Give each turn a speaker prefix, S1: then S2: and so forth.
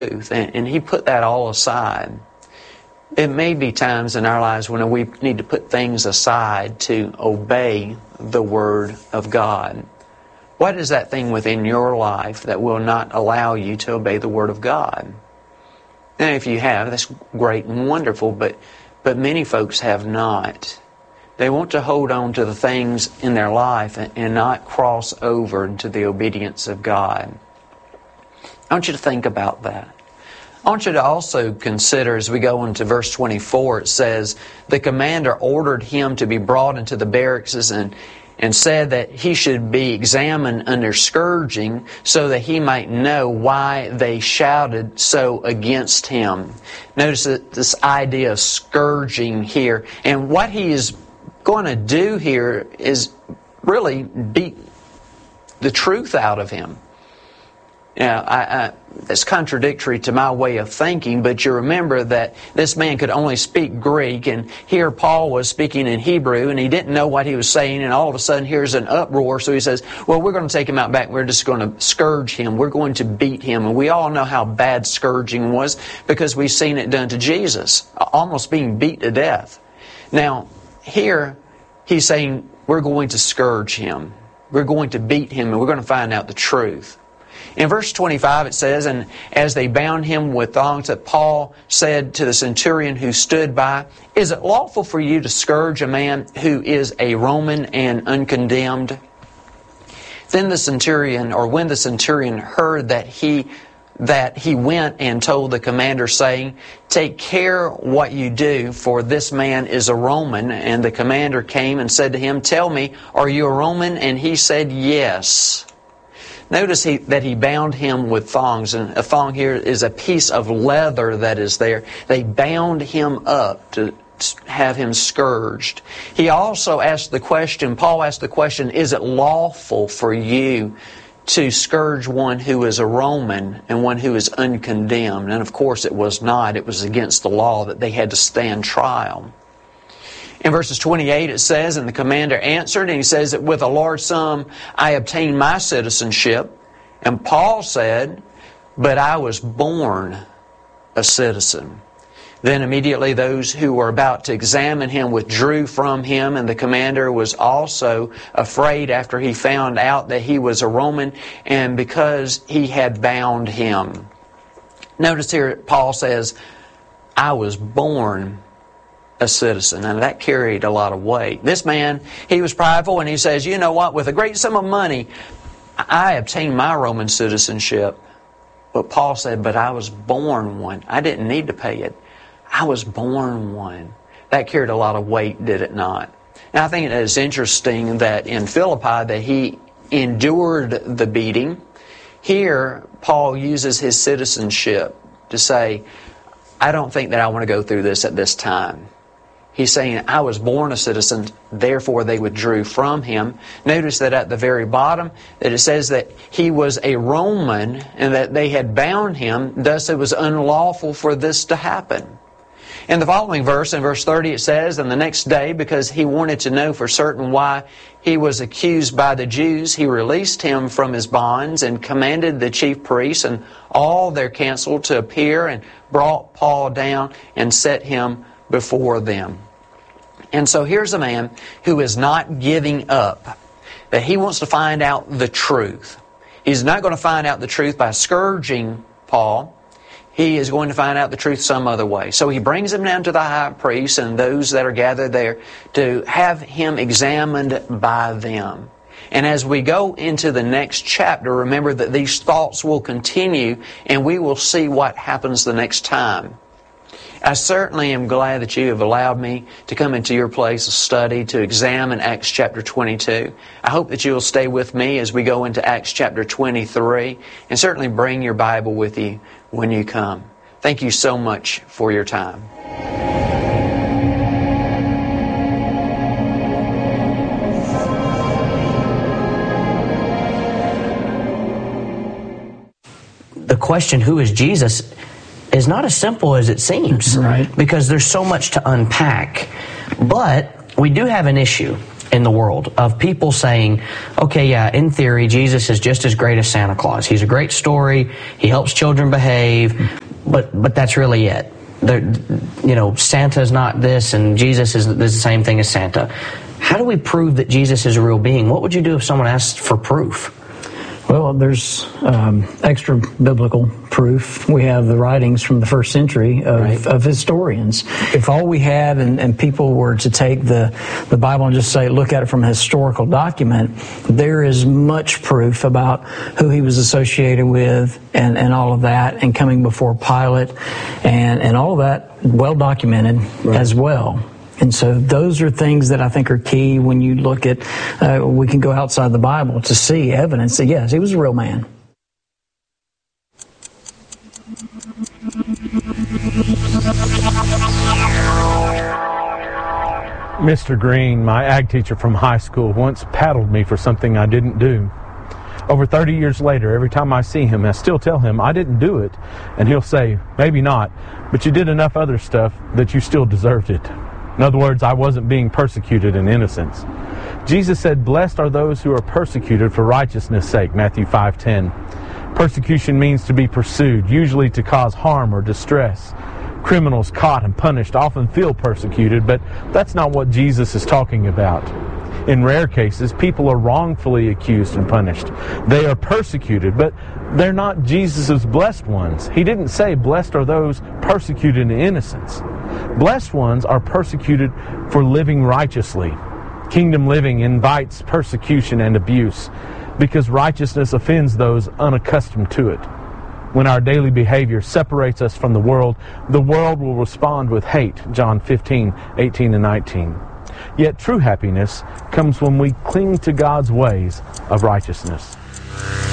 S1: truth, and He put that all aside. It may be times in our lives when we need to put things aside to obey the Word of God. What is that thing within your life that will not allow you to obey the Word of God? And if you have, that's great and wonderful, but many folks have not. They want to hold on to the things in their life and not cross over into the obedience of God. I want you to think about that. I want you to also consider, as we go into verse 24, it says, the commander ordered him to be brought into the barracks and said that he should be examined under scourging so that he might know why they shouted so against him. Notice that this idea of scourging here. And what he is going to do here is really beat the truth out of him. Now, that's contradictory to my way of thinking, but you remember that this man could only speak Greek, and here Paul was speaking in Hebrew, and he didn't know what he was saying, and all of a sudden here's an uproar, so he says, well, we're going to take him out back, we're just going to scourge him, we're going to beat him, and we all know how bad scourging was because we've seen it done to Jesus, almost being beat to death. Now, here he's saying, we're going to scourge him, we're going to beat him, and we're going to find out the truth. In verse 25 it says, and as they bound him with thongs, that Paul said to the centurion who stood by, is it lawful for you to scourge a man who is a Roman and uncondemned? Then the centurion, or when the centurion heard that he went and told the commander, saying, take care what you do, for this man is a Roman. And the commander came and said to him, tell me, are you a Roman? And he said, yes. Notice that he bound him with thongs, and a thong here is a piece of leather that is there. They bound him up to have him scourged. He also asked the question, Paul asked the question, is it lawful for you to scourge one who is a Roman and one who is uncondemned? And of course it was not. It was against the law that they had to stand trial. In verses 28 it says, and the commander answered, and he says that with a large sum I obtained my citizenship. And Paul said, but I was born a citizen. Then immediately those who were about to examine him withdrew from him, and the commander was also afraid after he found out that he was a Roman, and because he had bound him. Notice here Paul says, I was born a citizen, and that carried a lot of weight. This man, he was prideful, and he says, you know what, with a great sum of money, I obtained my Roman citizenship. But Paul said, but I was born one. I didn't need to pay it. I was born one. That carried a lot of weight, did it not? Now I think it is interesting that in Philippi that he endured the beating. Here, Paul uses his citizenship to say, I don't think that I want to go through this at this time. He's saying, I was born a citizen, therefore they withdrew from him. Notice that at the very bottom, that it says that he was a Roman and that they had bound him, thus it was unlawful for this to happen. In the following verse, in verse 30, it says, and the next day, because he wanted to know for certain why he was accused by the Jews, he released him from his bonds and commanded the chief priests and all their council to appear, and brought Paul down and set him before them. And so here's a man who is not giving up, that he wants to find out the truth. He's not going to find out the truth by scourging Paul. He is going to find out the truth some other way. So he brings him down to the high priest and those that are gathered there to have him examined by them. And as we go into the next chapter, remember that these thoughts will continue and we will see what happens the next time. I certainly am glad that you have allowed me to come into your place of study to examine Acts chapter 22. I hope that you will stay with me as we go into Acts chapter 23, and certainly bring your Bible with you when you come. Thank you so much for your time.
S2: The question, who is Jesus, is not as simple as it seems.
S3: Right.
S2: Because there's so much to unpack. But we do have an issue. in the world of people saying, okay, yeah, in theory, Jesus is just as great as Santa Claus. He's a great story. He helps children behave, but that's really it. Santa's not this, and Jesus is the same thing as Santa. How do we prove that Jesus is a real being? What would you do if someone asked for proof?
S3: Well, there's extra biblical proof. We have the writings from the first century of historians. If all we had and people were to take the Bible and just say, look at it from a historical document, there is much proof about who he was associated with and all of that, and coming before Pilate, and all of that well documented as well. And so those are things that I think are key when you look at, we can go outside the Bible to see evidence that, yes, he was a real man.
S4: Mr. Green, my ag teacher from high school, once paddled me for something I didn't do. Over 30 years later, every time I see him, I still tell him I didn't do it. And he'll say, maybe not, but you did enough other stuff that you still deserved it. In other words, I wasn't being persecuted in innocence. Jesus said, blessed are those who are persecuted for righteousness' sake, Matthew 5:10. Persecution means to be pursued, usually to cause harm or distress. Criminals caught and punished often feel persecuted, but that's not what Jesus is talking about. In rare cases, people are wrongfully accused and punished. They are persecuted, but they're not Jesus' blessed ones. He didn't say, blessed are those persecuted in innocence. Blessed ones are persecuted for living righteously. Kingdom living invites persecution and abuse because righteousness offends those unaccustomed to it. When our daily behavior separates us from the world will respond with hate, John 15:18 and 19. Yet true happiness comes when we cling to God's ways of righteousness.